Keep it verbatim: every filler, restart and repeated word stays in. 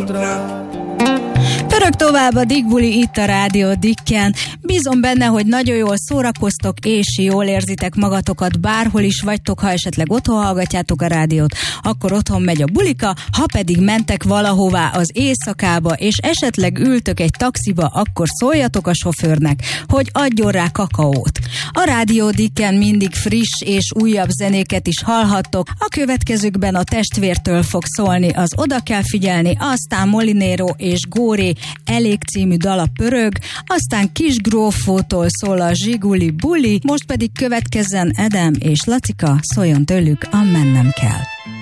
útra. Pörög tovább a Digbuli itt a Rádió Dikken. Bízom benne, hogy nagyon jól szórakoztok, és jól érzitek magatokat, bárhol is vagytok. Ha esetleg otthon hallgatjátok a rádiót, akkor otthon megy a bulika, ha pedig mentek valahová az éjszakába, és esetleg ültök egy taxiba, akkor szóljatok a sofőrnek, hogy adjon rá kakaót. A Rádió Dikken mindig friss és újabb zenéket is hallhattok. A következőkben a Testvértől fog szólni az Oda kell figyelni, aztán Molinero és Góré Elég című dala pörög, aztán Kis Grófótól szól a Zsiguli Buli, most pedig következzen Edem és Lacika, szóljon tőlük a Mennem kell.